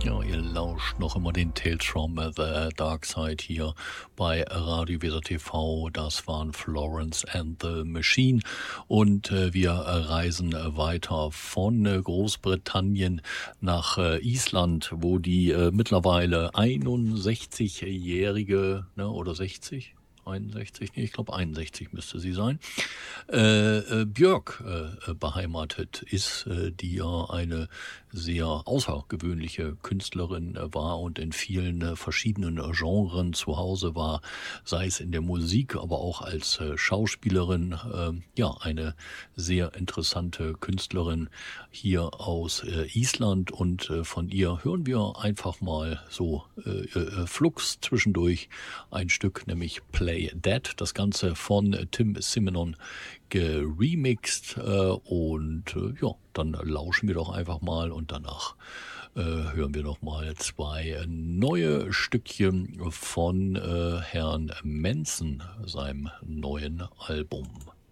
Ja, ihr lauscht noch immer den Tales from the Dark Side hier bei Radio Weser TV. Das waren Florence and the Machine. Und wir reisen weiter von Großbritannien nach Island, wo die mittlerweile 61-jährige, ne, oder 60? 61? Nee, ich glaube 61 müsste sie sein. Björk beheimatet ist, die ja eine sehr außergewöhnliche Künstlerin war und in vielen verschiedenen Genren zu Hause war, sei es in der Musik, aber auch als Schauspielerin. Ja, eine sehr interessante Künstlerin hier aus Island, und von ihr hören wir einfach mal so flugs zwischendurch ein Stück, nämlich Play Dead. Das Ganze von Tim Simenon geremixed, ja, dann lauschen wir doch einfach mal, und danach hören wir noch mal zwei neue Stückchen von Herrn Manson, seinem neuen Album.